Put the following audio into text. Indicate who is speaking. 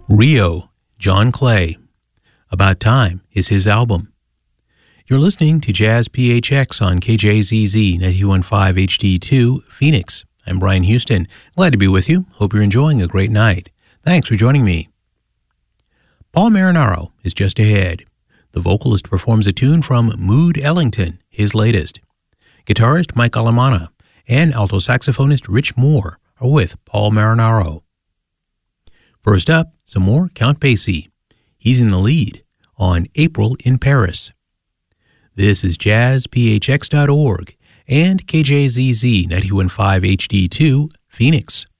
Speaker 1: Rio, John Clay. About Time is his album. You're listening to Jazz PHX on KJZZ 91.5 HD2, Phoenix. I'm Brian Houston. Glad to be with you. Hope you're enjoying a great night. Thanks for joining me. Paul Marinaro is just ahead. The vocalist performs a tune from Mood Ellington, his latest. Guitarist Mike Alamana and alto saxophonist Rich Moore are with Paul Marinaro. First up, some more Count Basie. He's in the lead on April in Paris. This is jazzphx.org and KJZZ 91.5 HD2, Phoenix.